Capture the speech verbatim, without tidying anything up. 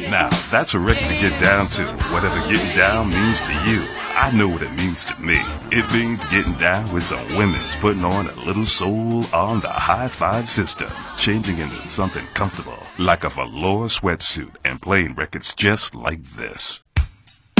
Now, that's a record to get down to, whatever getting down means to you. I know what it means to me. It means getting down with some women's putting on a little soul on the high five system, changing into something comfortable, like a velour sweatsuit, and playing records just like this.